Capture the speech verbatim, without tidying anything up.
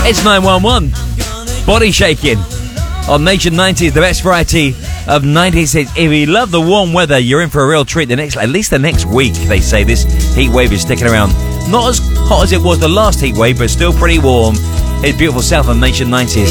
It's nine one one. Body shaking on Nation nineties, the best variety of nineties hits. If you love the warm weather, you're in for a real treat. The next, at least the next week, they say this heat wave is sticking around. Not as hot as it was the last heat wave, but still pretty warm. It's beautiful south of Nation nineties.